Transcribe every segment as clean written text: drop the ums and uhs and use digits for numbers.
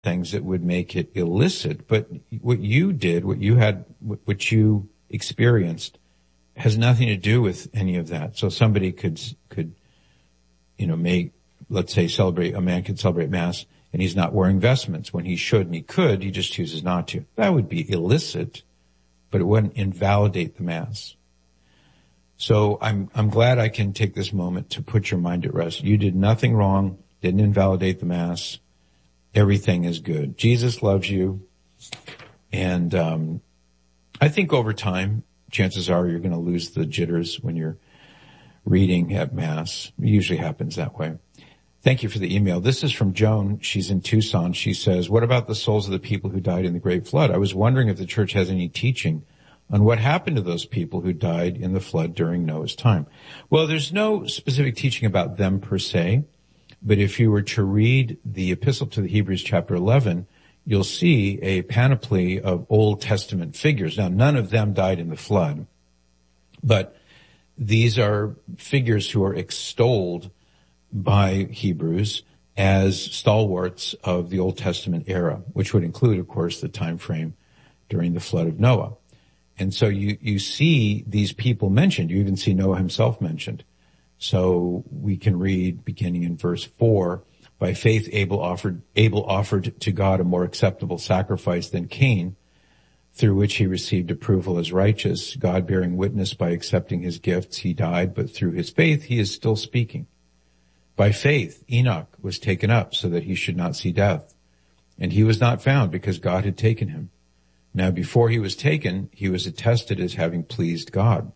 things that would make it illicit, but what you did, what you experienced has nothing to do with any of that. So somebody could, let's say a man could celebrate Mass and he's not wearing vestments when he should and he could, he just chooses not to. That would be illicit, but it wouldn't invalidate the Mass. So I'm glad I can take this moment to put your mind at rest. You did nothing wrong, didn't invalidate the Mass. Everything is good. Jesus loves you. And I think over time, chances are you're going to lose the jitters when you're reading at Mass. It usually happens that way. Thank you for the email. This is from Joan. She's in Tucson. She says, what about the souls of the people who died in the Great Flood? I was wondering if the church has any teaching on what happened to those people who died in the flood during Noah's time. Well, there's no specific teaching about them per se, but if you were to read the Epistle to the Hebrews chapter 11, you'll see a panoply of Old Testament figures. Now, none of them died in the flood, but these are figures who are extolled by Hebrews as stalwarts of the Old Testament era, which would include, of course, the time frame during the flood of Noah. And so you see these people mentioned. You even see Noah himself mentioned. So we can read beginning in verse 4, by faith Abel offered to God a more acceptable sacrifice than Cain, through which he received approval as righteous, God bearing witness by accepting his gifts. He died, but through his faith he is still speaking. By faith Enoch was taken up so that he should not see death, and he was not found because God had taken him. Now before he was taken, he was attested as having pleased God.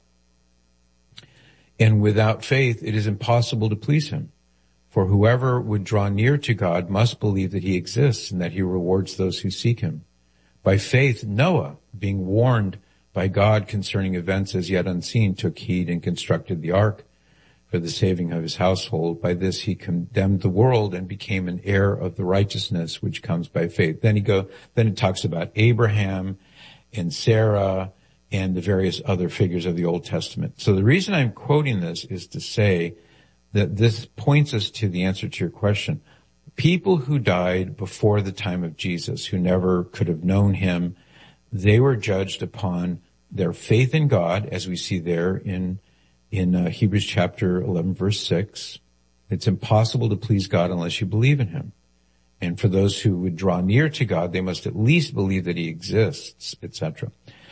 And without faith it is impossible to please him. For whoever would draw near to God must believe that he exists and that he rewards those who seek him. By faith Noah, being warned by God concerning events as yet unseen, took heed and constructed the ark for the saving of his household. By this he condemned the world and became an heir of the righteousness which comes by faith. Then it talks about Abraham and Sarah and the various other figures of the Old Testament. So the reason I'm quoting this is to say that this points us to the answer to your question. People who died before the time of Jesus, who never could have known him, they were judged upon their faith in God, as we see there in Hebrews chapter 11, verse 6. It's impossible to please God unless you believe in him. And for those who would draw near to God, they must at least believe that he exists, etc.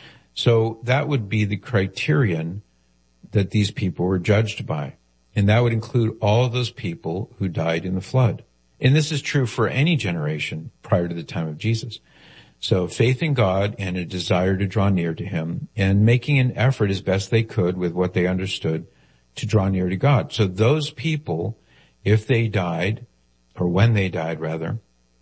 So that would be the criterion that these people were judged by. And that would include all of those people who died in the flood. And this is true for any generation prior to the time of Jesus. So faith in God and a desire to draw near to him and making an effort as best they could with what they understood to draw near to God. So those people, if they died, or when they died rather,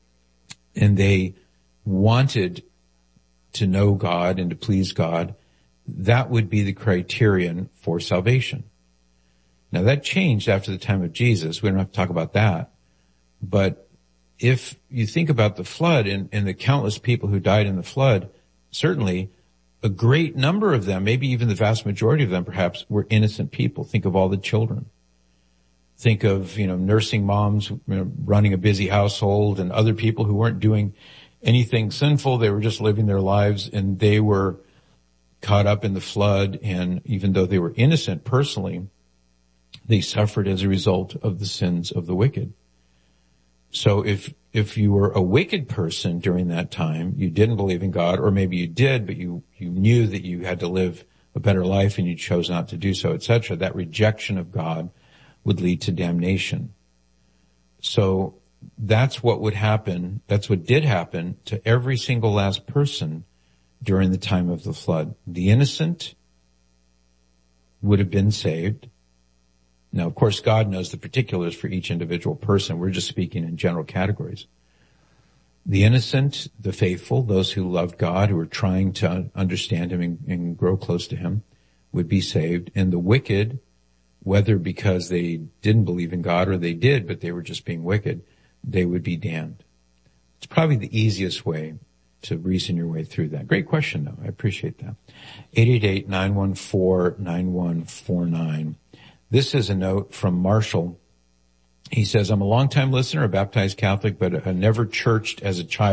and they wanted to know God and to please God, that would be the criterion for salvation. Now that changed after the time of Jesus. We don't have to talk about that. But if you think about the flood and the countless people who died in the flood, certainly a great number of them, maybe even the vast majority of them perhaps, were innocent people. Think of all the children. Think of, nursing moms, running a busy household, and other people who weren't doing anything sinful. They were just living their lives, and they were caught up in the flood. And even though they were innocent personally, they suffered as a result of the sins of the wicked. So if you were a wicked person during that time, you didn't believe in God, or maybe you did, but you knew that you had to live a better life and you chose not to do so, etc., that rejection of God would lead to damnation. So that's what would happen. That's what did happen to every single last person during the time of the flood. The innocent would have been saved. Now, of course, God knows the particulars for each individual person. We're just speaking in general categories. The innocent, the faithful, those who loved God, who were trying to understand him and grow close to him, would be saved. And the wicked, whether because they didn't believe in God or they did, but they were just being wicked, they would be damned. It's probably the easiest way to reason your way through that. Great question, though. I appreciate that. 888-914-9149. This is a note from Marshall. He says, I'm a longtime listener, a baptized Catholic, but never churched as a child.